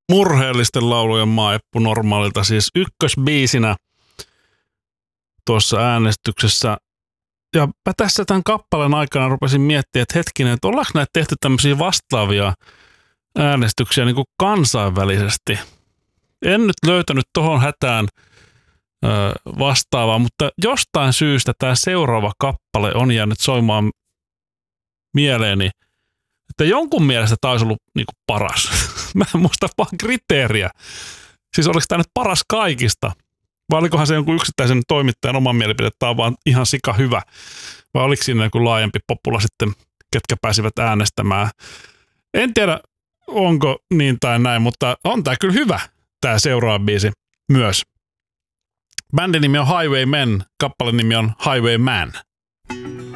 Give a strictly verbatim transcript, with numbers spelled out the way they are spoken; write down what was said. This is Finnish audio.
murheellisten laulujen maaeppu normaalilta, siis ykkösbiisinä tuossa äänestyksessä. Ja mä tässä tämän kappaleen aikana rupesin miettimään, että hetkinen, että ollaanko näitä tehty tämmöisiä vastaavia äänestyksiä niin kuin kansainvälisesti. En nyt löytänyt tohon hätään ö, vastaavaa, mutta jostain syystä tämä seuraava kappale on jäänyt soimaan mieleeni, että jonkun mielestä tämä olisi ollut niin kuin paras. Mä en muista vaan kriteeriä. Siis oliko tämä nyt paras kaikista? Vai olikohan se jonkun yksittäisen toimittajan oman mielipide, tämä on vaan ihan sika hyvä? Vai oliko siinä joku laajempi popula sitten, ketkä pääsivät äänestämään? En tiedä, onko niin tai näin, mutta on tämä kyllä hyvä, tämä seuraava biisi myös. Bändin nimi on Highwaymen, kappaleen nimi on Highwayman.